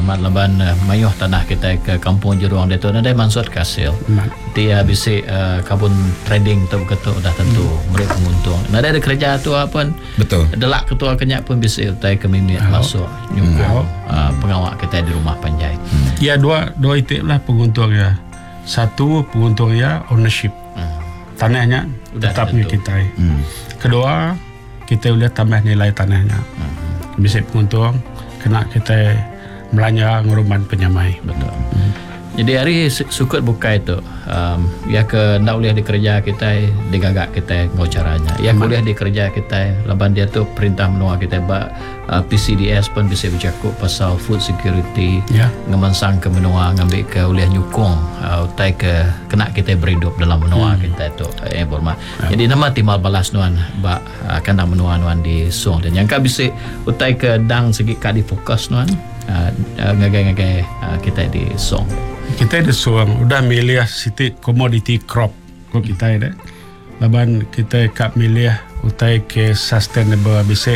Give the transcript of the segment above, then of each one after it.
hormat laban mayuh tanah kita ke kampung Jeruang dia tu ada maksud kasil dia bisi karbon trading tu ketua dah tentu mereka penguntung ada kerja tu apa betul delak ketua kenyak pun bisi utai kemimit masuk nyungkung pengawak kita di rumah panjai ya dua itip lah penguntung ya. Satu penguntung ya ownership tanahnya tetapnya kita. Kedua kita boleh tambah nilai tanahnya. Bisa penguntung kena kita belanja nguruman penyamai. Betul. Jadi hari sukut buka itu ya ke nak boleh dikerja kita digagak kita ngau caranya. Ya boleh dikerja kita laban dia tu perintah menua kita PCDS pun bisa bercakap pasal food security ngemansang ke menua ngambil ke boleh nyukung utai ke kena kita berhidup dalam menua kita itu bermak. Jadi nama timal balas nuan ba kandang menua nuan di song dan yang ka bisa utai ke dang segi ka di fokus nuan ngagai-ngagai kita di song. Kita ada suang udah milih siti commodity crop kok kita ada. Laban kita kap milih utai ke sustainable bisa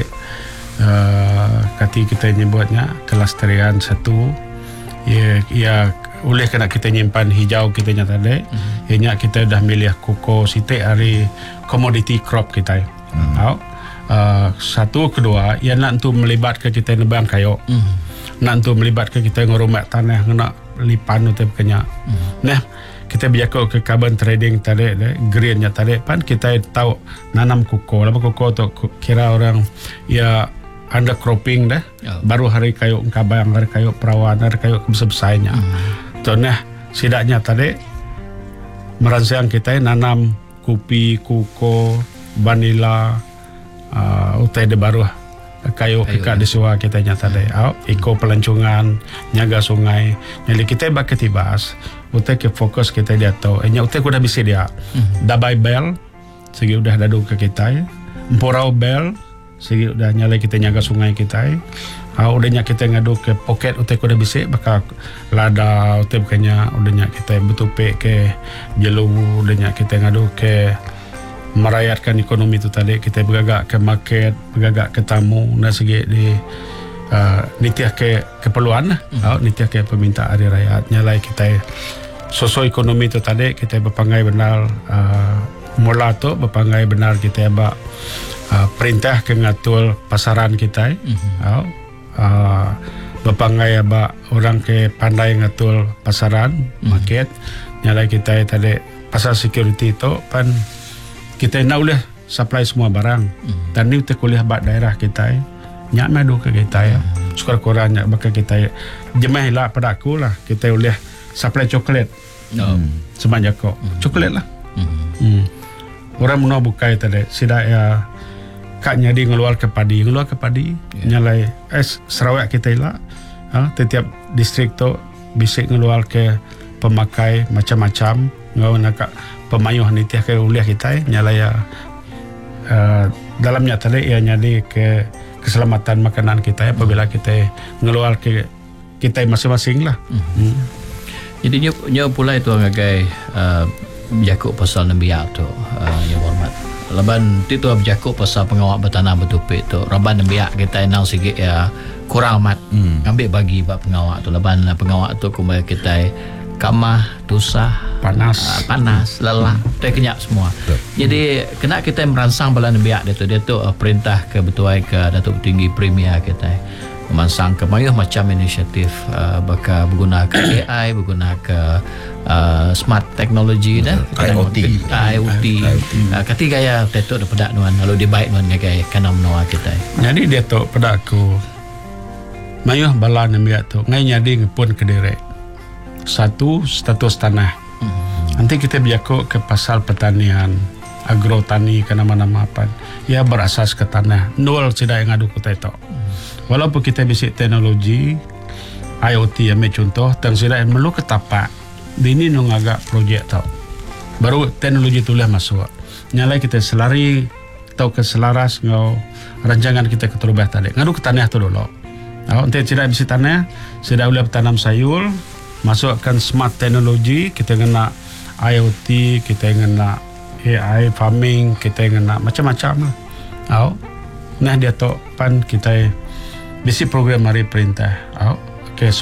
kati kita nyebutnya kelestarian satu ya oleh kena kita nyimpan hijau kita nyata tadi ianya kita dah milih koko siti hari commodity crop kita. Satu kedua ia nak tu melibatkan kita nebang kayu. Nak tu melibatkan kita ngurumat tanah nak lipan utip kenya. Nah, kita berjakau ke carbon trading tadi, greennya tadi, pan kita tahu nanam koko. Lama koko tu kira orang ya undercropping dah. Baru hari kayu kabang, hari kayu perawan, hari kayu besar-besarnya. Tu nah, sidaknya tadi merancang kita nanam kopi, koko, vanila, utai de baru kayu kekat di suah kita nyata deh. Iko pelancongan, nyaga sungai. Jadi kita bakal tibas. Utai ke fokus kita dia tahu. Utai kuda bisa dia. Dabai bel, segi udah dadu ke kita. Emporau bel, segi udah nyalai kita nyaga sungai kita. Udahnya kita ngadu ke poket utai kuda bisa. Bakal lada utai bukannya udahnya kita betupe ke jelu. Udahnya kita ngadu ke merayakan ekonomi itu tadi kita bergagak ke market, bergagak ke tamu, dan segi di nitiah ke keperluan, nitiah ke permintaan hari raya. Nyalai kita sosok ekonomi itu tadi kita berpangai benar mula tu berpangai benar kita abak perintah ke ngatur pasaran kita, berpangai abak orang ke pandai ngatur pasaran market. Nyalai kita tadi pasal security itu pan kita nak boleh supply semua barang dan ni kita kuliah bat daerah kita nyak madu ke kita ya sekurang-kurangnya bakal kita jemah lah pada aku lah kita boleh supply coklat sebanyak kok coklat lah orang menua bukai tadi sidak ya kak nyadi ngeluar ke padi nyalai Sarawak kita lah setiap distrik tu bisa ngeluar ke pemakai macam-macam ngau nak pemayuh nitiah ke uliah kita nyalaya dalamnya tadi ia nyadi ke keselamatan makanan kita apabila kita ngeluar ke kita masing-masing lah. Jadi nyo pula itu ngagai berjakuk pasal nembiak tu yang hormat. Laban itu berjakuk pasal pengawak bertanah betupik tu raban nembiak kita nang sikit ya kurang amat ambil bagi bab pengawak tu laban pengawak tu kumai kita kamah, tusah, panas, lelah, tu kenyak semua. Jadi kena kita merangsang bala nembiak dia tu perintah ke betuai ke Datuk Tinggi Premier kita merangsang ke mayuh macam inisiatif bakal menggunakan AI, menggunakan smart technology dah, IoT. Kati gaya tetok dah pedak nuan lalu dia baik nuan gaya kanam noa kita. Jadi dia tu pedak aku mayuh bala nembiak tu ngai nyadi ngepun ke direk. Satu status tanah. Nanti kita berjakuk ke pasal pertanian, agrotani ke nama-nama apa. Ya berasas ke tanah. Nol tidak yang adu kita itu. Walaupun kita bisa teknologi IoT yang contoh, dan tidak yang perlu ketapak. Ini nung agak projek tau. Baru teknologi itulah masuk. Nyalai kita selari atau keselaras ngau rancangan kita keterubah tadi. Ngadu ke tanah tu dulu. Nanti tidak bisa tanah, sudah boleh bertanam sayur. Masukkan smart teknologi, kita kena IoT, kita kena AI farming, kita kena macam-macam lah. Nah dia tu pan kita bisi program mari perintah.